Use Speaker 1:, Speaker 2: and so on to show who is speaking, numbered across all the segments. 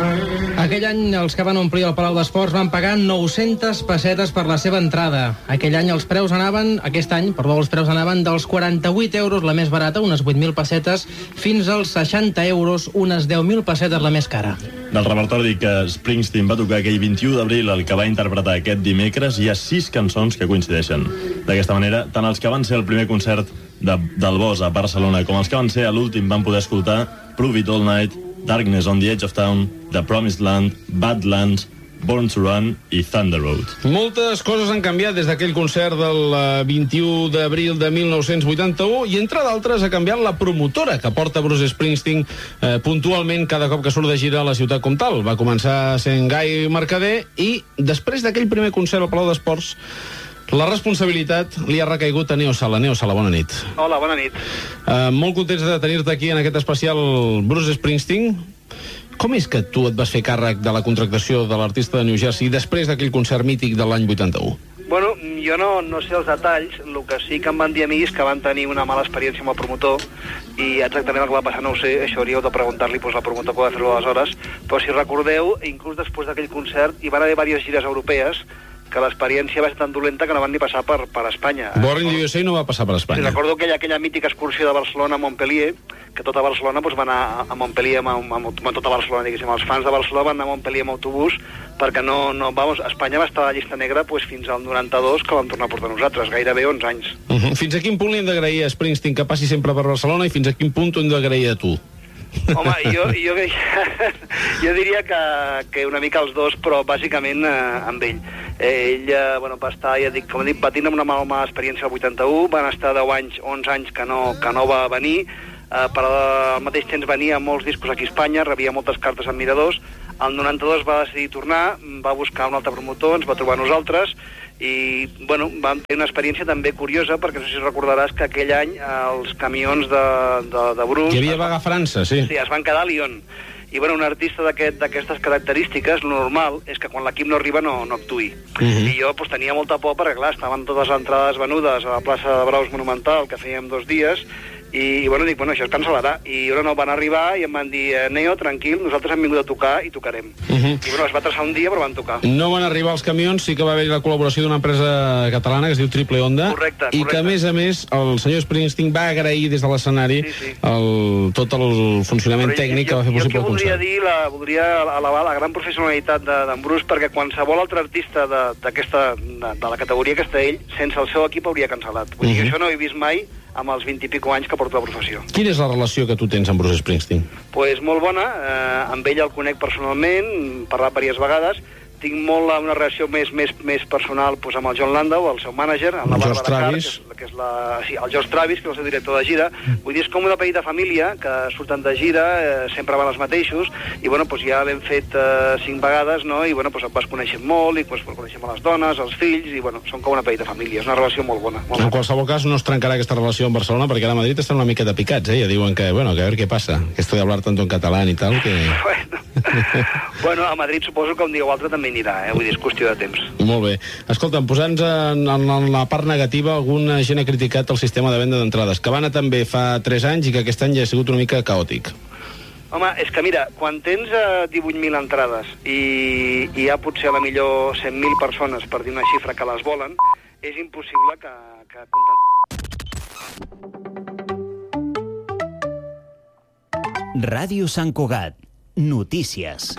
Speaker 1: Aquell any els que van omplir el Palau d'Esports van pagar 900 pessetes per la seva entrada. Aquest any els preus anaven dels 48 euros la més barata, unes 8.000 pessetes, fins als 60 euros, unes 10.000 pessetes la més cara.
Speaker 2: Del repertori que Springsteen va tocar aquell 21 d'abril, el que va interpretar aquest dimecres, hi ha 6 cançons que coincideixen. D'aquesta manera, tant els que van ser el primer concert del Bosch a Barcelona com els que van ser a l'últim van poder escoltar Prove It All Night, Darkness on the Edge of Town, The Promised Land, Badlands, Born to Run i Thunder Road.
Speaker 3: Moltes coses han canviat des d'aquell concert del 21 d'abril de 1981 i, entre d'altres, ha canviat la promotora que porta Bruce Springsteen puntualment cada cop que surt de gira a la ciutat com tal. Va començar sent Gai Mercader i, després d'aquell primer concert al Palau d'Esports, la responsabilitat li ha recaigut a Neo Sala. Neo Sala, bona nit.
Speaker 4: Hola, bona nit.
Speaker 3: Molt contents de tenir-te aquí en aquest especial Bruce Springsteen. Com és que tu et vas fer càrrec de la contractació de l'artista de New Jersey després d'aquell concert mític de l'any 81?
Speaker 4: Bueno, jo no sé els detalls, el que sí que em van dir a mi és que van tenir una mala experiència amb el promotor i exactament el que va passar no ho sé, això hauríeu de preguntar-li, doncs la promotor pot fer-ho aleshores, però si recordeu, inclús després d'aquell concert hi van haver diverses gires europees que l'experiència va ser tan dolenta que no van ni passar per Espanya.
Speaker 3: Born in the USA no va passar per Espanya.
Speaker 4: Sí, recordo aquella mítica excursió de Barcelona a Montpellier, que tota Barcelona va anar a Montpellier, tota Barcelona, diguéssim, els fans de Barcelona van anar a Montpellier amb autobús, perquè Espanya va estar a la llista negra fins al 92, que vam tornar a portar nosaltres, gairebé 11 anys.
Speaker 3: Fins a quin punt li hem d'agrair a Springsteen que passi sempre per Barcelona i fins a quin punt hem d'agrair a tu?
Speaker 4: Home, jo diria que una mica els dos, però bàsicament amb ell. Ell va estar, ja dic, com dic, patint amb una mala experiència al 81, van estar 11 anys que no va venir, però al mateix temps venia molts discos aquí a Espanya, rebia moltes cartes amb miradors, el 92 va decidir tornar, va buscar un altre promotor, ens va trobar nosaltres, i vam tenir una experiència també curiosa, perquè no sé si recordaràs que aquell any els camions de Bruce...
Speaker 3: Hi havia vaga a França, sí.
Speaker 4: Sí, es van quedar a Lyon. I un artista d'aquestes característiques, lo normal és que quan l'equip no arriba no actuï. I jo tenia molta por perquè, clar, estaven totes les entrades venudes a la plaça de Braus Monumental, que fèiem 2 dies, i dic, això es cancel·larà. I van arribar i em van dir, Neo, tranquil, nosaltres hem vingut a tocar i tocarem. I es va traçar un dia, però van tocar.
Speaker 3: No van arribar els camions, sí que va haver la col·laboració d'una empresa catalana que es diu Triple Onda.
Speaker 4: Correcte.
Speaker 3: I que, a més, el senyor Springsteen va agrair des de l'escenari tot el funcionament tècnic que va fer possible el concert.
Speaker 4: Voldria elevar la gran professionalitat d'en Bruce, perquè qualsevol altre artista de la categoria que està ell, sense el seu equip hauria cancel·lat. Vull dir que això no ho he vist mai amb els 20 i pico anys que porto la professió.
Speaker 3: Quina és la relació que tu tens amb Bruce Springsteen?
Speaker 4: Pues molt bona, amb ell el conec personalment, he parlat diverses vegades, tinc molt una relació més personal amb el John Landau, el seu mànager, amb la Bàrbara Carr, que és el Josh Travis, que és el seu director de gira. Vull dir, és com una petita família que surten de gira, sempre van els mateixos, i ja l'hem fet 5 vegades, no? I vas coneixent molt, i coneixem les dones, els fills, i són com una petita família. És una relació molt bona.
Speaker 3: En qualsevol cas, no es trencarà aquesta relació amb Barcelona, perquè ara a Madrid estan una miqueta picats, Ja diuen que, a veure què passa, que esto de hablar tanto en catalán i tal, que...
Speaker 4: A Madrid suposo que un dia o altre també anirà, vull dir, és qüestió de temps.
Speaker 3: Molt bé. Escolta'm, posant-nos en la part negativa, alguna gent ha criticat el sistema de venda d'entrades, que va anar també fa 3 anys i que aquest any ja ha sigut una mica caòtic.
Speaker 4: Home, és que mira, quan tens 18.000 entrades i hi ha potser a la millor 100.000 persones, per dir una xifra, que les volen, és impossible que
Speaker 5: Ràdio Sant Cugat. Notícies.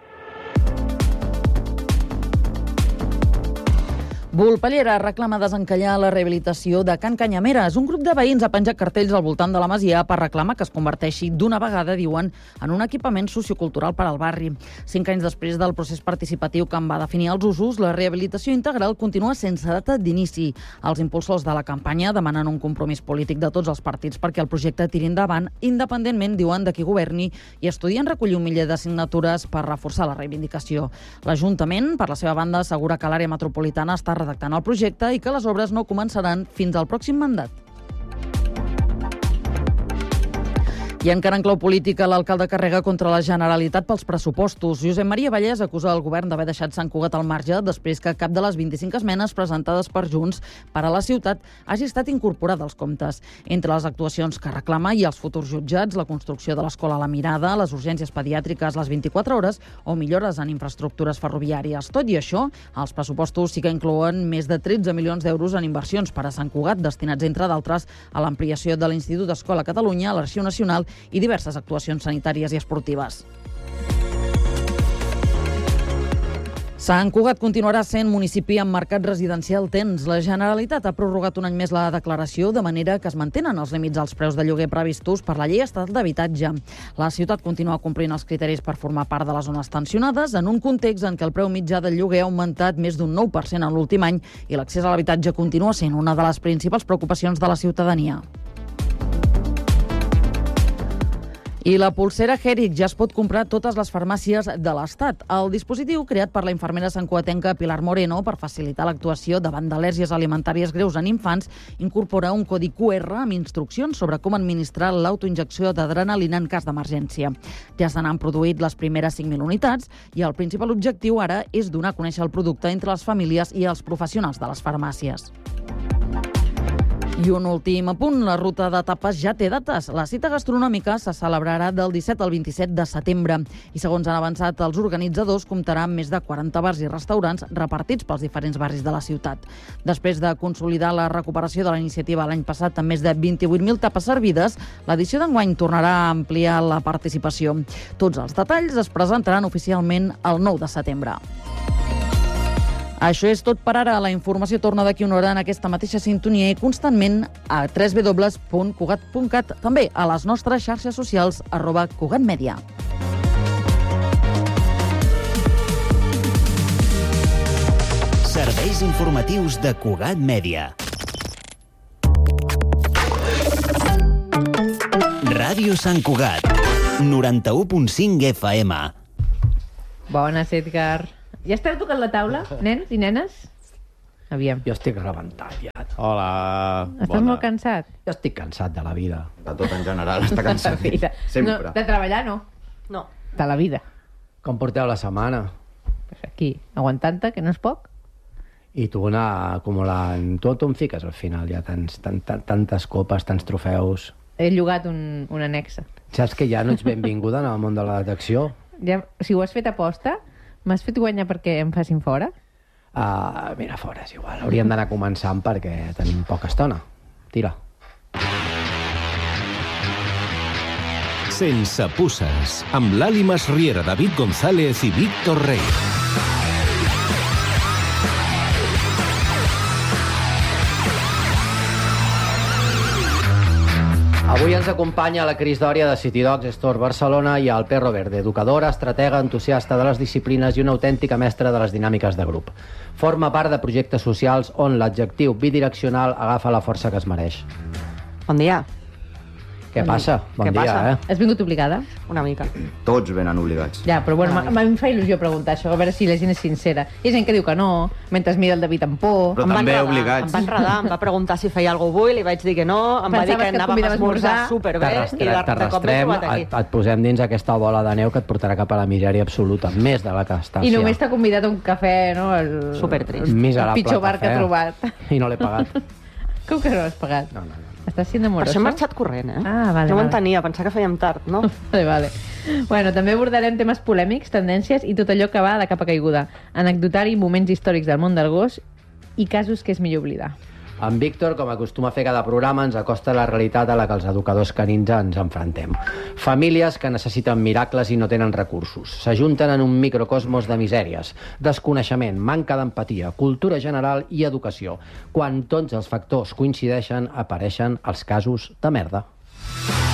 Speaker 6: Volpellera reclama desencallar la rehabilitació de Can Canyameres. Un grup de veïns ha penjat cartells al voltant de la masia per reclamar que es converteixi d'una vegada, diuen, en un equipament sociocultural per al barri. 5 anys després del procés participatiu que en va definir els usos, la rehabilitació integral continua sense data d'inici. Els impulsors de la campanya demanen un compromís polític de tots els partits perquè el projecte tiri endavant, independentment, diuen, de qui governi, i estudien recollir 1 miler de signatures per reforçar la reivindicació. L'Ajuntament, per la seva banda, assegura que l'àrea metropolitana està redactant el projecte i que les obres no començaran fins al pròxim mandat. I encara en clau política, l'alcalde carrega contra la Generalitat pels pressupostos. Josep Maria Vallès acusa el govern d'haver deixat Sant Cugat al marge després que cap de les 25 esmenes presentades per Junts per a la ciutat hagi estat incorporada als comptes. Entre les actuacions que reclama hi ha els futurs jutjats, la construcció de l'escola a la Mirada, les urgències pediàtriques les 24 hores o millores en infraestructures ferroviàries. Tot i això, els pressupostos sí que inclouen més de 13 milions d'euros en inversions per a Sant Cugat, destinats, entre d'altres, a l'ampliació de l'Institut d'Escola Catalunya, a l'Arxiu Nacional i diverses actuacions sanitàries i esportives. Sant Cugat continuarà sent municipi amb mercat residencial tens. La Generalitat ha prorrogat un any més la declaració, de manera que es mantenen els límits als preus de lloguer previstos per la Llei Estatal d'Habitatge. La ciutat continua complint els criteris per formar part de les zones tensionades, en un context en què el preu mitjà del lloguer ha augmentat més d'un 9% en l'últim any i l'accés a l'habitatge continua sent una de les principals preocupacions de la ciutadania. I la polsera Heric ja es pot comprar a totes les farmàcies de l'Estat. El dispositiu, creat per la infermera santcugatenca Pilar Moreno per facilitar l'actuació davant d'al·lèrgies alimentàries greus en infants, incorpora un codi QR amb instruccions sobre com administrar l'autoinjecció d'adrenalina en cas d'emergència. Ja se n'han produït les primeres 5.000 unitats i el principal objectiu ara és donar a conèixer el producte entre les famílies i els professionals de les farmàcies. I un últim apunt, la ruta de tapes ja té dates. La cita gastronòmica se celebrarà del 17 al 27 de setembre i, segons han avançat els organitzadors, comptarà amb més de 40 bars i restaurants repartits pels diferents barris de la ciutat. Després de consolidar la recuperació de la iniciativa l'any passat amb més de 28.000 tapes servides, l'edició d'enguany tornarà a ampliar la participació. Tots els detalls es presentaran oficialment el 9 de setembre. Això és tot per ara. La informació torna d'aquí una hora en aquesta mateixa sintonia i constantment a www.cugat.cat, també a les nostres xarxes socials @cugatmedia.
Speaker 5: Serveis informatius de Cugat Mèdia. Ràdio Sant Cugat, 91.5 FM.
Speaker 7: Bones, Edgar. Ja esteu tocant la taula, nens i nenes? Aviam.
Speaker 8: Jo estic rebentat ja.
Speaker 3: Hola.
Speaker 7: Estàs molt cansat?
Speaker 8: Jo estic cansat de la vida.
Speaker 9: De tot en general, està cansat.
Speaker 7: Sempre. No, de treballar no.
Speaker 10: No.
Speaker 7: De la vida.
Speaker 8: Com porteu la setmana?
Speaker 7: Pues aquí, aguantant-te, que no és poc.
Speaker 8: I tu anar acumulant... Tu em fiques al final, ja tantes copes, tants trofeus...
Speaker 7: He llogat un annexe.
Speaker 8: Saps que ja no ets benvinguda en el món de la detecció?
Speaker 7: Ja, si ho has fet aposta, m'has fet guanyar perquè em facin fora?
Speaker 8: Mira, fora, és igual. Hauríem d'anar començant perquè tenim poca estona. Tira.
Speaker 11: Sense pusses, amb l'Ali Masriera, David González i Víctor Rey.
Speaker 8: Avui ens acompanya la Cris Dòria de City Dogs Store Barcelona i el Perro Verde, educadora, estratega, entusiasta de les disciplines i una autèntica mestra de les dinàmiques de grup. Forma part de projectes socials on l'adjectiu bidireccional agafa la força que es mereix.
Speaker 10: Bon dia.
Speaker 8: Què passa? Bon dia,
Speaker 7: Has vingut obligada?
Speaker 10: Una mica.
Speaker 9: Tots venen obligats.
Speaker 7: Ja, però bueno, em fa il·lusió preguntar això, a veure si la gent és sincera. Hi ha gent que diu que no, mentre mira el David amb por.
Speaker 9: Però també obligats.
Speaker 10: Em va enredar, em va preguntar si feia alguna cosa avui, li vaig dir que no, em va dir que anàvem a esmorzar superbé, i de cop m'he trobat aquí.
Speaker 8: Et posem dins aquesta bola de neu que et portarà cap a la misèria absoluta, més de la que estàs.
Speaker 7: I només t'ha convidat a un cafè, no?
Speaker 10: Supertrist.
Speaker 7: El pitjor bar que ha trobat.
Speaker 8: I no l'he pagat.
Speaker 7: Com que no l'has pagat?
Speaker 8: No.
Speaker 7: Estàs sent amorosa?
Speaker 10: Per això he marxat corrent,
Speaker 7: vale.
Speaker 10: Jo m'entenia, pensava que fèiem tard, no?
Speaker 7: Vale. Bueno, també abordarem temes polèmics, tendències i tot allò que va de capa caiguda. Anecdotari, moments històrics del món del gos i casos que és millor oblidar.
Speaker 8: En Víctor, com acostuma a fer cada programa, ens acosta la realitat a la que els educadors canins ens enfrontem. Famílies que necessiten miracles i no tenen recursos. S'ajunten en un microcosmos de misèries, desconeixement, manca d'empatia, cultura general i educació. Quan tots els factors coincideixen, apareixen els casos de merda.